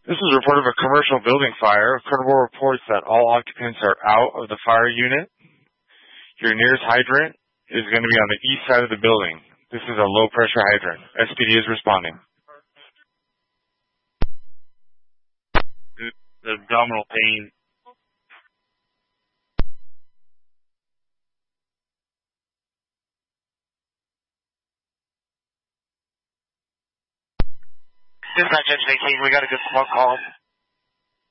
This is a report of a commercial building fire. Credible reports that all occupants are out of the fire unit. Your nearest hydrant is going to be on the east side of the building. This is a low-pressure hydrant. SPD is responding. The abdominal pain. Dispatch Engine 18, we got a good smoke call.